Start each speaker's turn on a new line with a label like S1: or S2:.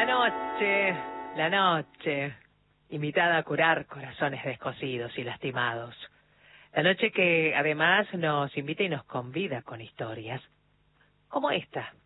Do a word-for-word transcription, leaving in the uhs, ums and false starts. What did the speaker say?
S1: La noche, la noche, invitada a curar corazones descosidos y lastimados. La noche que además nos invita y nos convida con historias, como esta,